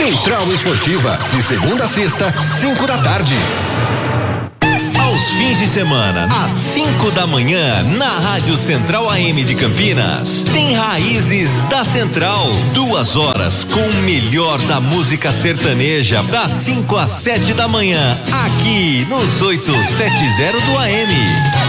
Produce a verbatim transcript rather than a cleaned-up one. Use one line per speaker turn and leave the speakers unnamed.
Central Esportiva, de segunda a sexta, cinco da tarde.
Aos fins de semana, às cinco da manhã, na Rádio Central A M de Campinas, tem Raízes da Central. Duas horas com o melhor da música sertaneja, das cinco às sete da manhã, aqui nos oitocentos e setenta do A M.